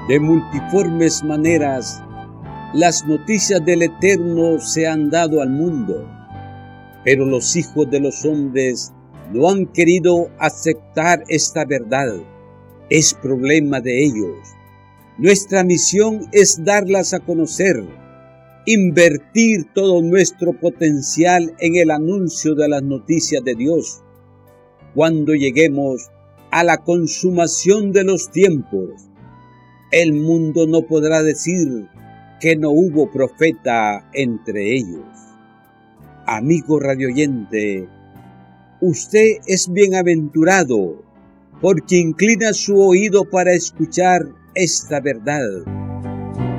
De multiformes maneras, las noticias del Eterno se han dado al mundo, pero los hijos de los hombres no han querido aceptar esta verdad. Es problema de ellos. Nuestra misión es darlas a conocer, invertir todo nuestro potencial en el anuncio de las noticias de Dios. Cuando lleguemos a la consumación de los tiempos, el mundo no podrá decir que no hubo profeta entre ellos. Amigo radioyente, usted es bienaventurado porque inclina su oído para escuchar esta verdad.